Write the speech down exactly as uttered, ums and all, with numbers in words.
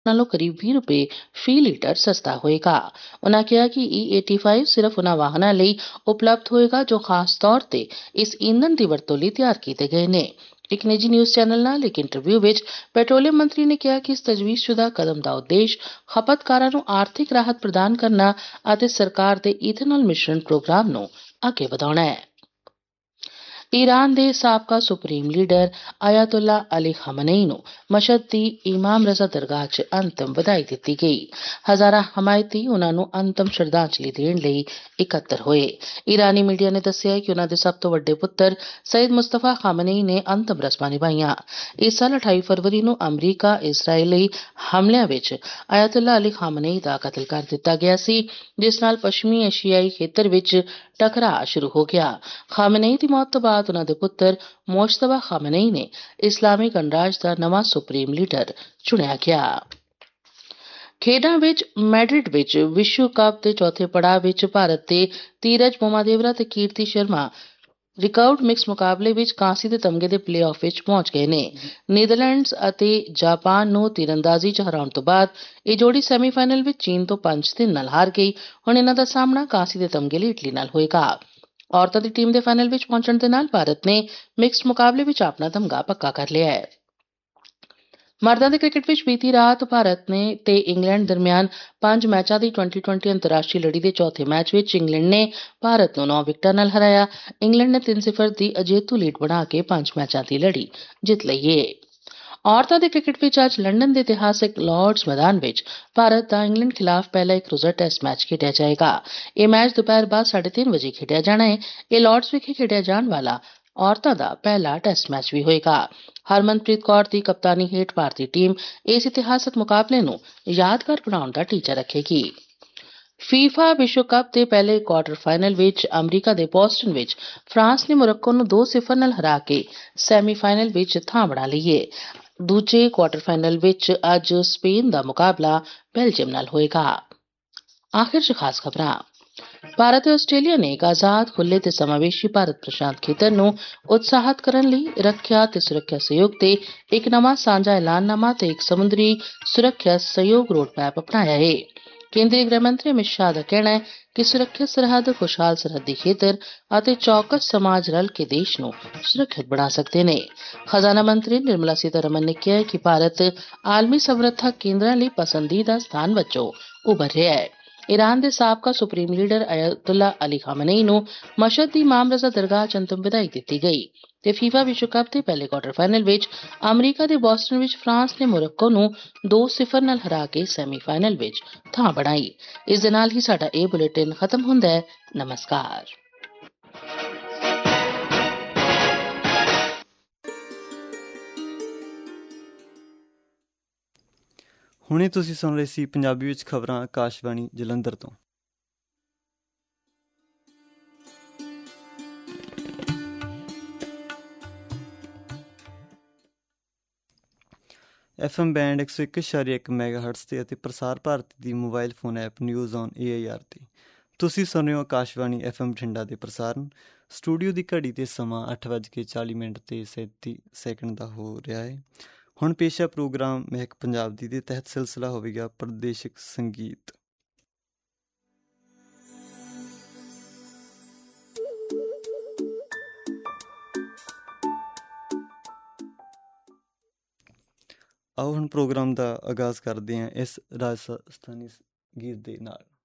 ਨਾਲੋਂ ਕਰੀਬ ਵੀਹ ਰੁਪਏ ਫੀ ਲੀਟਰ ਸਸਤਾ ਹੋਏਗਾ। ਉਨ੍ਹਾਂ ਕਿਹਾ ਕਿ ਈ ਪਚਾਸੀ ਸਿਰਫ ਉਨ੍ਹਾਂ ਵਾਹਨਾਂ ਲਈ ਉਪਲਬਧ ਹੋਏਗਾ ਜੋ ਖਾਸ ਤੌਰ ਤੇ ਇਸ ਈਂਧਨ ਦੀ ਵਰਤੋਂ ਲਈ ਤਿਆਰ ਕੀਤੇ ਗਏ ਨੇ। ਇੱਕ ਨਿੱਜੀ ਨਿਊਜ਼ ਚੈਨਲ ਨਾਲ ਇੱਕ ਇੰਟਰਵਿਊ ਵਿੱਚ ਪੈਟਰੋਲੀਅਮ ਮੰਤਰੀ ਨੇ ਕਿਹਾ ਕਿ ਇਸ ਤਜਵੀਜ਼ਸ਼ੁਦਾ ਕਦਮ ਦਾ ਉਦੇਸ਼ ਖਪਤਕਾਰਾਂ ਨੂੰ ਆਰਥਿਕ ਰਾਹਤ ਪ੍ਰਦਾਨ ਕਰਨਾ ਅਤੇ ਸਰਕਾਰ ਦੇ ਈਥੇਨੋਲ ਮਿਸ਼ਰਣ ਪ੍ਰੋਗਰਾਮ ਨੂੰ ਅੱਗੇ ਵਧਾਉਣਾ ਹੈ। ਈਰਾਨ ਦੇ ਸਾਬਕਾ ਸੁਪਰੀਮ ਲੀਡਰ ਆਇਤੁੱਲਾ ਅਲੀ ਖਮਨਈ ਨੂੰ ਮਸ਼ਹਦ ਦੀ ਇਮਾਮ ਰਜ਼ਾ ਦਰਗਾਹ 'ਚ ਅੰਤਮ ਵਧਾਈ ਦਿੱਤੀ ਗਈ। ਹਜ਼ਾਰਾਂ ਹਮਾਇਤੀ ਉਨ੍ਹਾਂ ਨੂੰ ਅੰਤਮ ਸ਼ਰਧਾਂਜਲੀ ਦੇਣ ਲਈ ਇਕੱਤਰ ਹੋਏ। ਈਰਾਨੀ ਮੀਡੀਆ ਨੇ ਦੱਸਿਆ ਕਿ ਉਨ੍ਹਾਂ ਦੇ ਸਭ ਤੋਂ ਵੱਡੇ ਪੁੱਤਰ ਸਈਦ ਮੁਸਤਫਾ ਖਮਨਈ ਨੇ ਅੰਤਮ ਰਸਮਾਂ ਨਿਭਾਈਆਂ। ਇਸ ਸਾਲ ਅਠਾਈ ਫਰਵਰੀ ਨੂੰ ਅਮਰੀਕਾ ਇਜ਼ਰਾਈਲੀ ਹਮਲਿਆਂ ਵਿੱਚ ਆਇਤੁੱਲਾ ਅਲੀ ਖਮਨਈ ਦਾ ਕਤਲ ਕਰ ਦਿੱਤਾ ਗਿਆ ਸੀ, ਜਿਸ ਨਾਲ ਪੱਛਮੀ ਏਸ਼ੀਆਈ ਖੇਤਰ ਵਿੱਚ ਟਕਰਾਅ ਸ਼ੁਰੂ ਹੋ ਗਿਆ। ਖਮਨਈ ਦੀ ਮੌਤ ਤੋਂ ਬਾਅਦ ਉਨ੍ਹਾਂ ਦੇ ਪੁੱਤਰ ਮੋਜਤਬਾ ਖਮਨਈ ਨੇ ਇਸਲਾਮੀ ਗਣਰਾਜ ਦਾ ਨਵਾਂ ਸੁਪਰੀਮ ਲੀਡਰ ਚੁਣਿਆ ਗਿਆ। ਖੇਡਾਂ ਵਿੱਚ ਮੈਡਰਿਡ ਵਿੱਚ ਵਿਸ਼ਵ ਕੱਪ ਦੇ ਚੌਥੇ ਪੜਾਅ ਵਿੱਚ ਭਾਰਤ ਦੇ ਧੀਰਜ ਮੋਮਾਦੇਵਰਾ ਤੇ ਕੀਰਤੀ ਸ਼ਰਮਾ ਰਿਕਰਵ ਮਿਕਸ ਮੁਕਾਬਲੇ ਵਿੱਚ ਕਾਂਸੀ ਦੇ ਤਮਗੇ ਦੇ ਪਲੇਆਫ ਵਿੱਚ ਪਹੁੰਚ ਗਏ ਨੇ। ਨੀਦਰਲੈਂਡਸ ਅਤੇ ਜਾਪਾਨ ਨੂੰ ਤੀਰਅੰਦਾਜ਼ੀ 'ਚ ਹਰਾਉਣ ਤੋਂ ਬਾਅਦ ਇਹ ਜੋੜੀ ਸੈਮੀਫਾਈਨਲ ਵਿੱਚ ਚੀਨ ਤੋਂ ਪੰਜ ਤਿੰਨ ਨਾਲ ਹਾਰ ਗਈ। ਹੁਣ ਇਹਨਾਂ ਦਾ ਸਾਹਮਣਾ ਕਾਂਸੀ ਦੇ ਤਮਗੇ ਲਈ ਇਟਲੀ ਨਾਲ ਹੋਏਗਾ। ਔਰਤਾਂ ਦੀ ਟੀਮ ਦੇ ਫਾਈਨਲ ਵਿੱਚ ਪਹੁੰਚਣ ਦੇ ਨਾਲ ਭਾਰਤ ਨੇ ਮਿਕਸਡ ਮੁਕਾਬਲੇ ਵਿੱਚ ਆਪਣਾ ਤਮਗਾ ਪੱਕਾ ਕਰ ਲਿਆ ਹੈ। ਮਰਦਾਂ ਦੇ ਕ੍ਰਿਕਟ ਵਿੱਚ ਬੀਤੀ ਰਾਤ ਭਾਰਤ ਨੇ ਤੇ ਇੰਗਲੈਂਡ ਦਰਮਿਆਨ ਪੰਜ ਮੈਚਾਂ ਦੀ ਟਵੈਂਟੀ ਟਵੈਂਟੀ ਅੰਤਰਰਾਸ਼ਟਰੀ ਲੜੀ ਦੇ ਚੌਥੇ ਮੈਚ ਵਿੱਚ ਇੰਗਲੈਂਡ ਨੇ ਭਾਰਤ ਨੂੰ ਨੌ ਵਿਕਟਾਂ ਨਾਲ ਹਰਾਇਆ। ਇੰਗਲੈਂਡ ਨੇ ਤਿੰਨ ਸਿਫਰ ਦੀ ਅਜੇਤੂ ਲੀਡ ਬਣਾ ਕੇ ਪੰਜ ਮੈਚਾਂ ਦੀ ਲੜੀ ਜਿੱਤ ਲਈ ਏ। ਔਰਤਾਂ ਦੇ ਕ੍ਰਿਕਟ ਵਿੱਚ ਅੱਜ ਲੰਡਨ ਦੇ ਇਤਿਹਾਸਕ ਲਾਰਡਸ ਮੈਦਾਨ ਵਿੱਚ ਭਾਰਤ ਦਾ ਇੰਗਲੈਂਡ ਖਿਲਾਫ ਪਹਿਲਾ ਇੱਕ ਰੋਜ਼ਾ ਟੈਸਟ ਮੈਚ ਖੇਡਿਆ ਜਾਏਗਾ। ਇਹ ਮੈਚ ਦੁਪਹਿਰ ਬਾਅਦ ਸਾਢੇ ਤਿੰਨ ਵਜੇ ਖੇਡਿਆ ਜਾਣਾ ਹੈ। ਇਹ ਲਾਰਡਸ ਵਿਖੇ ਖੇਡਿਆ ਜਾਣ ਵਾਲਾ ਔਰਤਾਂ ਦਾ ਪਹਿਲਾ ਟੈਸਟ ਮੈਚ ਵੀ ਹੋਏਗਾ। ਹਰਮਨਪ੍ਰੀਤ ਕੌਰ ਦੀ ਕਪਤਾਨੀ ਹੇਠ ਭਾਰਤੀ ਟੀਮ ਇਸ ਇਤਿਹਾਸਕ ਮੁਕਾਬਲੇ ਨੂੰ ਯਾਦਗਾਰ ਬਣਾਉਣ ਦਾ ਟੀਚਾ ਰੱਖੇਗੀ। ਫੀਫਾ ਵਿਸ਼ਵ ਕੱਪ ਦੇ ਪਹਿਲੇ ਕੁਆਰਟਰ ਫਾਈਨਲ ਵਿੱਚ ਅਮਰੀਕਾ ਦੇ ਬੋਸਟਨ ਵਿੱਚ ਫਰਾਂਸ ਨੇ ਮੋਰੋਕੋ ਨੂੰ ਦੋ ਸਿਫਰ ਨਾਲ ਹਰਾ ਕੇ ਸੈਮੀਫਾਈਨਲ ਵਿੱਚ ਥਾਂ ਬਣਾ ਲਈ ਹੈ। ਦੂਜੇ ਕੁਆਰਟਰ ਫਾਈਨਲ ਵਿੱਚ ਅੱਜ ਸਪੇਨ ਦਾ ਮੁਕਾਬਲਾ ਬੈਲਜੀਅਮ ਨਾਲ ਹੋਏਗਾ। ਆਖਿਰ 'ਚ ਖਾਸ ਖਬਰਾਂ। ਭਾਰਤ ਤੇ ਆਸਟ੍ਰੇਲੀਆ ਨੇ ਇੱਕ ਆਜ਼ਾਦ, ਖੁੱਲ੍ਹੇ ਤੇ ਸਮਾਵੇਸ਼ੀ ਭਾਰਤ ਪ੍ਰਸ਼ਾਂਤ ਖੇਤਰ ਨੂੰ ਉਤਸ਼ਾਹਿਤ ਕਰਨ ਲਈ ਰੱਖਿਆ ਤੇ ਸੁਰੱਖਿਆ ਸਹਿਯੋਗ ਤੇ ਇੱਕ ਨਵਾਂ ਸਾਂਝਾ ਐਲਾਨਨਾਮਾ ਤੇ ਇੱਕ ਸਮੁੰਦਰੀ ਸੁਰੱਖਿਆ ਸਹਿਯੋਗ ਰੋਡਮੈਪ ਅਪਣਾਇਆ ਹੈ। ਕੇਂਦਰੀ ਗ੍ਰਹਿ ਮੰਤਰੀ ਅਮਿਤ ਸ਼ਾਹ ਦਾ ਕਹਿਣਾ ਹੈ ਕਿ ਸੁਰੱਖਿਅਤ ਸਰਹੱਦ, ਖੁਸ਼ਹਾਲ ਸਰਹੱਦੀ ਖੇਤਰ ਅਤੇ ਚੌਕਸ ਸਮਾਜ ਰਲ ਕੇ ਦੇਸ਼ ਨੂੰ ਸੁਰੱਖਿਅਤ ਬਣਾ ਸਕਦੇ ਨੇ। ਖਜ਼ਾਨਾ ਮੰਤਰੀ ਨਿਰਮਲਾ ਸੀਤਾਰਮਨ ਨੇ ਕਿਹਾ ਹੈ ਕਿ ਭਾਰਤ ਆਲਮੀ ਸਮਰੱਥਾ ਕੇਂਦਰਾਂ ਲਈ ਪਸੰਦੀਦਾ ਸਥਾਨ ਵਜੋਂ ਉੱਭਰ ਰਿਹਾ ਹੈ। ਈਰਾਨ ਦੇ ਸਾਬਕਾ ਸੁਪਰੀਮ ਲੀਡਰ ਆਇਤੁੱਲਾ ਅਲੀ ਖਮਨਈ ਨੂੰ ਮਸ਼ਹਦ ਦੀ ਇਮਾਮ ਰਜ਼ਾ ਦਰਗਾਹ 'ਚ ਅੰਤਮ ਵਧਾਈ ਦਿੱਤੀ ਗਈ ਤੇ ਫੀਫਾ ਵਿਸ਼ਵ ਕੱਪ ਦੇ ਪਹਿਲੇ ਕੁਆਰਟਰ ਫਾਈਨਲ ਵਿੱਚ ਅਮਰੀਕਾ ਦੇ ਬੋਸਟਨ ਵਿੱਚ ਫਰਾਂਸ ਨੇ ਮੋਰੋਕੋ ਨੂੰ ਦੋ ਸਿਫਰ ਨਾਲ ਹਰਾ ਕੇ ਸੈਮੀਫਾਈਨਲ ਵਿੱਚ ਥਾਂ ਬਣਾਈ। ਇਸ ਦੇ ਨਾਲ ਹੀ ਸਾਡਾ ਇਹ ਬੁਲੇਟਿਨ ਖਤਮ ਹੁੰਦਾ ਹੈ। ਨਮਸਕਾਰ। ਹੁਣੇ ਤੁਸੀਂ ਸੁਣ ਰਹੇ ਸੀ ਪੰਜਾਬੀ ਵਿੱਚ ਖਬਰਾਂ ਆਕਾਸ਼ਵਾਣੀ ਜਲੰਧਰ ਤੋਂ। ਐਫ ਐਮ ਬੈਂਡ ਇੱਕ ਸੌ ਇੱਕ ਇਸ਼ਾਰੇ ਇੱਕ ਮੈਗਾ ਹਰਟਸ 'ਤੇ ਅਤੇ ਪ੍ਰਸਾਰ ਭਾਰਤੀ ਦੀ mobile phone app news on A I R 'ਤੇ ਤੁਸੀਂ ਸੁਣ ਰਹੇ ਹੋ ਆਕਾਸ਼ਵਾਣੀ ਐਫ ਐਮ ਬਠਿੰਡਾ ਦੇ ਪ੍ਰਸਾਰਨ। ਸਟੂਡੀਓ ਦੀ ਘੜੀ 'ਤੇ ਸਮਾਂ ਅੱਠ ਵੱਜ ਕੇ ਚਾਲੀ ਮਿੰਟ ਅਤੇ ਸੈਂਤੀ ਸੈਕਿੰਡ ਦਾ ਹੋ ਰਿਹਾ ਹੈ। ਹੁਣ ਪੇਸ਼ਾ ਪ੍ਰੋਗਰਾਮ ਮਹਿਕ ਪੰਜਾਬ ਦੀ ਦੇ ਤਹਿਤ ਸਿਲਸਿਲਾ ਹੋਵੇਗਾ ਪ੍ਰਦੇਸ਼ਕ ਸੰਗੀਤ। ਆਓ ਹੁਣ ਪ੍ਰੋਗਰਾਮ ਦਾ ਆਗਾਜ਼ ਕਰਦੇ ਹਾਂ ਇਸ ਰਾਜਸਥਾਨੀ ਗੀਤ ਦੇ ਨਾਲ।